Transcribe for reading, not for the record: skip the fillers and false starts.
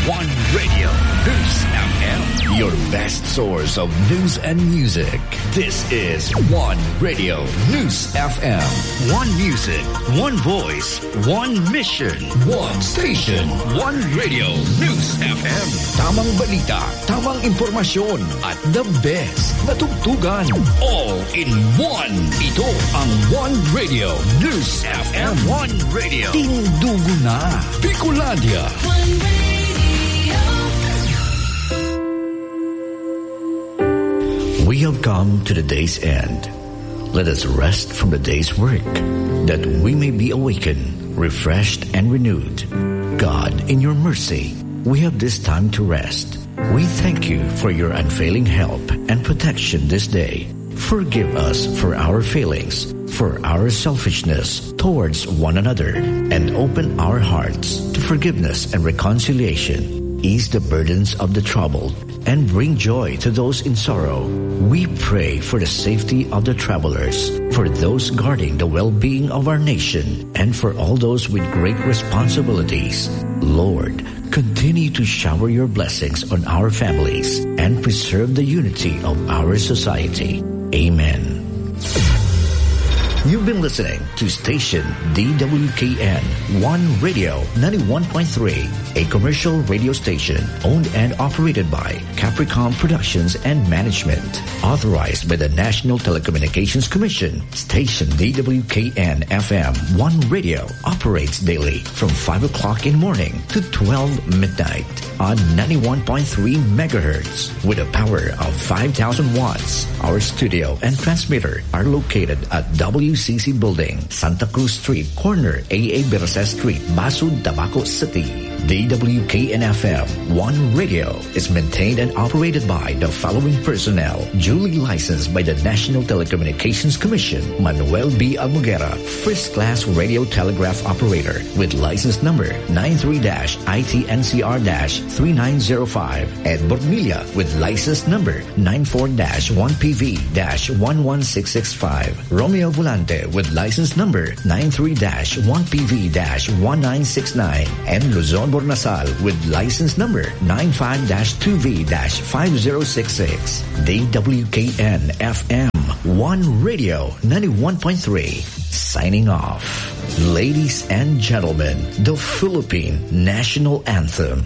One Radio, News FM. Your best source of news and music. This is One Radio, News FM. One music, one voice, one mission, one station. One Radio, News FM. Tamang balita, tamang impormasyon, at the best na tugtugan. All in one. Ito ang One Radio, News FM. One Radio. Tindugo na. Bicolandia. One Radio. We have come to the day's end. Let us rest from the day's work, that we may be awakened, refreshed, and renewed. God, in your mercy, we have this time to rest. We thank you for your unfailing help and protection this day. Forgive us for our failings, for our selfishness towards one another, and open our hearts to forgiveness and reconciliation. Ease the burdens of the troubled and bring joy to those in sorrow. We pray for the safety of the travelers, for those guarding the well-being of our nation, and for all those with great responsibilities. Lord, continue to shower your blessings on our families and preserve the unity of our society. Amen. You've been listening to station DWKN One Radio 91.3, a commercial radio station owned and operated by Capricorn Productions and Management, authorized by the National Telecommunications Commission. Station DWKN FM One Radio operates daily from 5 o'clock in the morning to 12 midnight on 91.3 megahertz with a power of 5,000 watts. Our studio and transmitter are located at WCC Building, Santa Cruz Street, corner AA Berasa Street, Basud, Tabaco City. DWKN-FM One Radio is maintained and operated by the following personnel, duly licensed by the National Telecommunications Commission. Manuel B. Almugera, First Class Radio Telegraph Operator with license number 93-ITNCR-3905. Ed Bormilla with license number 94-1PV-11665. Romeo Volante with license number 93-1PV-1969. And Luzon Bornasal with license number 95-2V-5066. DWKN-FM One Radio 91.3. Signing off. Ladies and gentlemen, the Philippine National Anthem.